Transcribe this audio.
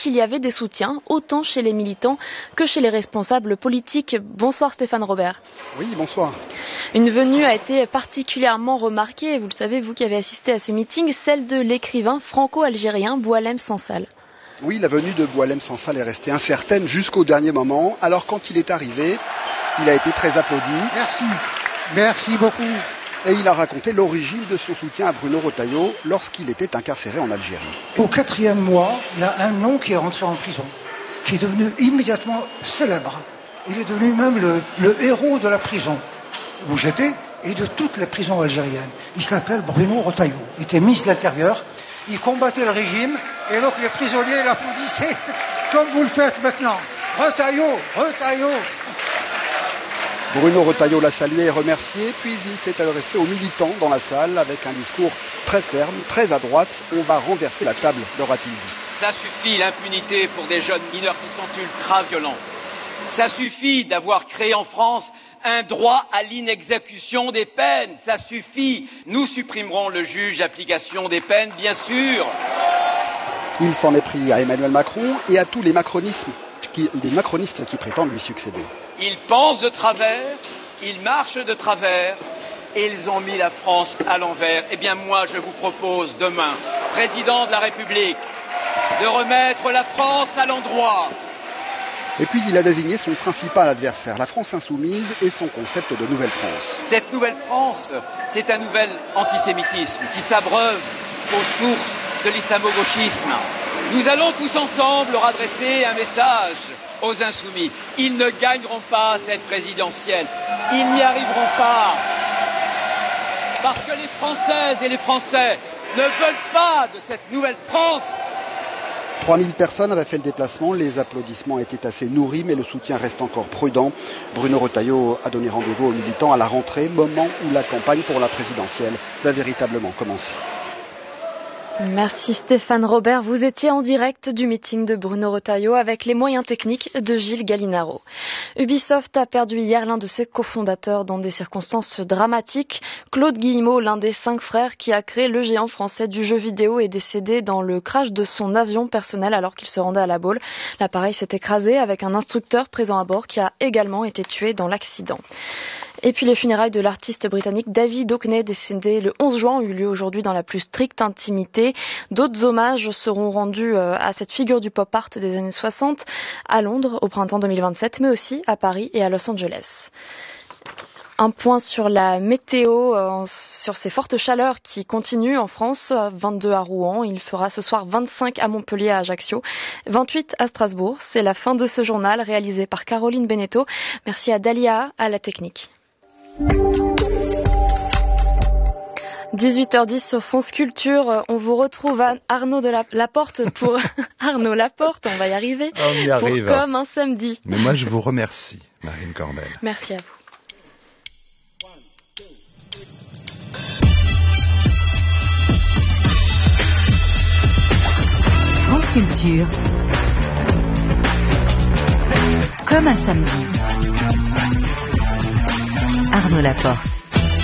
qu'il y avait des soutiens, autant chez les militants que chez les responsables politiques. Bonsoir Stéphane Robert. Oui, bonsoir. Une venue a été particulièrement remarquée, vous le savez, vous qui avez assisté à ce meeting, celle de l'écrivain franco-algérien Boualem Sansal. Oui, la venue de Boualem Sansal est restée incertaine jusqu'au dernier moment. Alors quand il est arrivé, il a été très applaudi. Merci beaucoup. Et il a raconté l'origine de son soutien à Bruno Retailleau lorsqu'il était incarcéré en Algérie. Au 4e mois, il y a un nom qui est rentré en prison, qui est devenu immédiatement célèbre. Il est devenu même le héros de la prison où j'étais et de toutes les prisons algériennes. Il s'appelle Bruno Retailleau. Il était ministre de l'Intérieur. Il combattait le régime et donc les prisonniers l'applaudissaient comme vous le faites maintenant. Retailleau, Retailleau. Bruno Retailleau l'a salué et remercié, puis il s'est adressé aux militants dans la salle avec un discours très ferme, très à droite. On va renverser la table, aura-t-il dit. Ça suffit l'impunité pour des jeunes mineurs qui sont ultra violents. Ça suffit d'avoir créé en France un droit à l'inexécution des peines. Ça suffit. Nous supprimerons le juge d'application des peines, bien sûr. Il s'en est pris à Emmanuel Macron et à tous les macronistes qui prétendent lui succéder. Ils pensent de travers, ils marchent de travers et ils ont mis la France à l'envers. Eh bien moi je vous propose demain, président de la République, de remettre la France à l'endroit. Et puis il a désigné son principal adversaire, la France insoumise et son concept de Nouvelle France. Cette Nouvelle France, c'est un nouvel antisémitisme qui s'abreuve aux sources de l'islamo-gauchisme. Nous allons tous ensemble leur adresser un message aux insoumis. Ils ne gagneront pas cette présidentielle. Ils n'y arriveront pas. Parce que les Françaises et les Français ne veulent pas de cette Nouvelle France. 3000 personnes avaient fait le déplacement, les applaudissements étaient assez nourris, mais le soutien reste encore prudent. Bruno Retailleau a donné rendez-vous aux militants à la rentrée, moment où la campagne pour la présidentielle va véritablement commencer. Merci Stéphane Robert, vous étiez en direct du meeting de Bruno Retailleau avec les moyens techniques de Gilles Gallinaro. Ubisoft a perdu hier l'un de ses cofondateurs dans des circonstances dramatiques. Claude Guillemot, l'un des 5 frères qui a créé le géant français du jeu vidéo, est décédé dans le crash de son avion personnel alors qu'il se rendait à La Baule. L'appareil s'est écrasé avec un instructeur présent à bord qui a également été tué dans l'accident. Et puis les funérailles de l'artiste britannique David Hockney, décédé le 11 juin, ont eu lieu aujourd'hui dans la plus stricte intimité. D'autres hommages seront rendus à cette figure du pop art des années 60 à Londres au printemps 2027, mais aussi à Paris et à Los Angeles. Un point sur la météo, sur ces fortes chaleurs qui continuent en France. 22 à Rouen, il fera ce soir 25 à Montpellier, à Ajaccio, 28 à Strasbourg. C'est la fin de ce journal réalisé par Caroline Beneteau. Merci à Dalia à la technique. 18h10 sur France Culture, on vous retrouve à Arnaud de Laporte pour Arnaud Laporte, on va y arriver. On y arrive. Pour Comme un samedi. Mais moi je vous remercie, Marine Cornel. Merci à vous. France Culture. Comme un samedi. Arnaud Laporte.